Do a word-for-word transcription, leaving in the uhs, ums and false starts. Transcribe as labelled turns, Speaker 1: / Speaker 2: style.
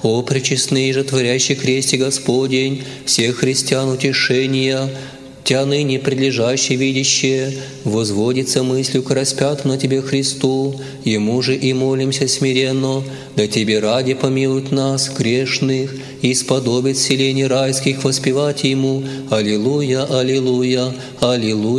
Speaker 1: О пречестный же творящий кресте Господень, всех христиан утешения, Тя ныне предлежащие видящие, возводится мыслью к распятому на Тебе Христу, Ему же и молимся смиренно, да Тебе ради помилует нас, грешных, и сподобит селений райских воспевать Ему. Аллилуйя, аллилуйя, аллилуйя.